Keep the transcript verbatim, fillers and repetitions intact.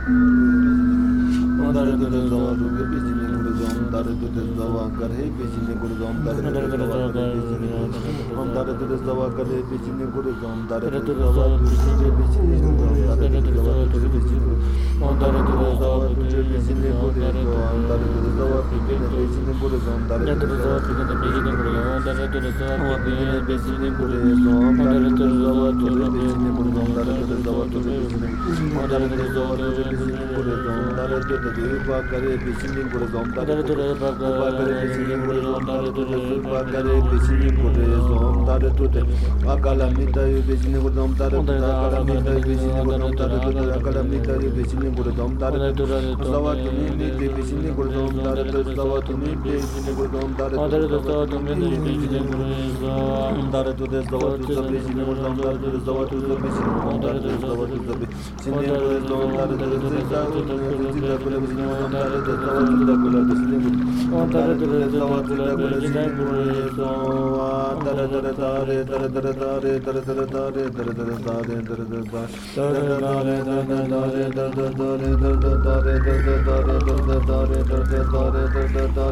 Dare dare zawa ruge bezine guru zom dare dare zawa kare bezine guru zom dare dare zawa kare bezine om dare dare zawa kare bezine guru zom dare dare zawa tuje bezine guru zom dare dare zawa tuje bezine om dare dare zawa tuje bezine guru zom dare dare zawa tuje bezine guru zom dare dare zawa tuje bezine guru zom dare dare zawa tuje bezine guru zom dare dare zawa tuje bezine guru zom dare dare zawa tuje bezine om dare dare zawa tuje bezine guru zom dare dare Durba kare pisini guru zom dare dare durba kare pisini guru zom dare dare durba kare pisini guru zom dare dare akala mita yu pisini guru zom dare dare akala mita yu pisini guru zom dare dare akala mita yu pisini guru zom dare dare zawa tuni mite pisini guru zom dare dare zawa tuni pisini guru zom dare dare zawa tuni pisini guru zom dare dare zawa tuni pisini guru zom dare dare zawa tuni pisini guru dare dare zawa tuni pisini guru zom dare dare zawa tuni pisini Ondare de zawa tunda kula bisne guru. Ondare de zawa tunda kula bisne guru. Dare dare dare dare dare dare dare dare dare dare dare dare dare dare dare dare dare dare dare